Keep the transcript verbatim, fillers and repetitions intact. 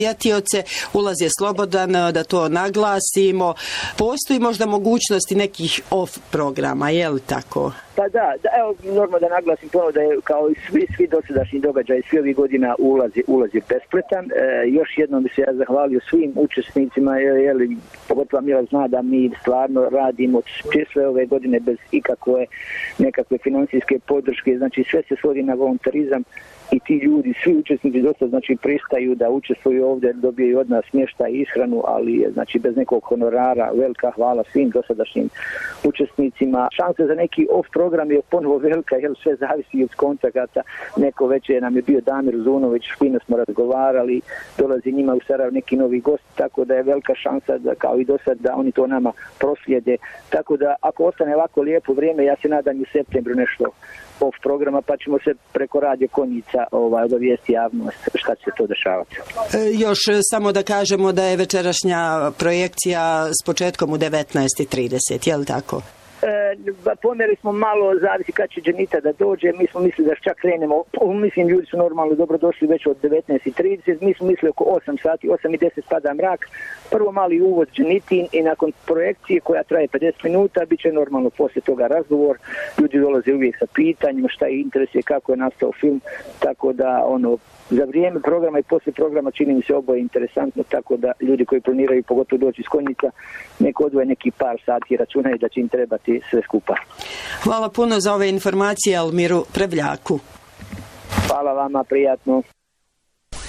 Pratioce, ulaz je slobodan, da to naglasimo. Postoji možda mogućnosti nekih off programa, je li tako? Pa da, da evo, normalno da naglasim ponovno da je kao i svi, svi dosadašnji događaji, svi ovih godina ulazi, ulazi bespletan. E, još jednom bi se ja zahvalio svim učesnicima, jer pogotovo Mila zna da mi stvarno radimo sve ove godine bez ikakve nekakve financijske podrške, znači sve se svodi na volontarizam. I ti ljudi, svi učesnici dosta znači pristaju da učestvuju ovdje, dobijaju od nas smještaj i ishranu, ali znači bez nekog honorara. Velika hvala svim dosadašnjim učesnicima. Šanse za neki off program je ponovo velika, jer sve zavisi od kontakata. Neko već je nam je bio Damir Zunović, fino smo razgovarali, dolazi njima u Sarajevo neki novi gost, tako da je velika šansa da kao i do sad da oni to nama proslijede. Tako da ako ostane ovako lijepo vrijeme, ja se nadam u septembru nešto off programa, pa ćemo se preko Radio Konjica ovaj, obavijesti javnost šta će se to dešavati. E, još samo da kažemo da je večerašnja projekcija s početkom u devetnaest i trideset, je li tako? E, pomjeri smo malo, zavisi kad će Dženita da dođe, mi smo mislili da čak krenemo, mislim ljudi su normalno dobro došli već od devetnaest i trideset, mi smo mislili oko osam sati, osam i deset pada mrak, prvo mali uvod Dženitin i nakon projekcije koja traje pedeset minuta, bit će normalno poslije toga razgovor, ljudi dolaze uvijek sa pitanjima šta ih interesuje, kako je nastao film, tako da ono, za vrijeme programa i poslije programa čini mi se oboje interesantno, tako da ljudi koji planiraju pogotovo doći iz Konjica, neko odvoje neki par sati, računaju da će im trebati sve skupa. Hvala puno za ove informacije Almiru Prevljaku. Hvala vama, prijatno.